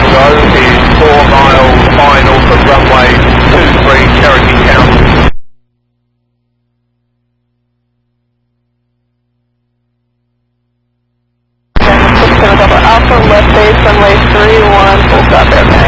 Go is 4 miles final for runway 23 Cherokee County. Alpha left base runway 31, full stop aircraft.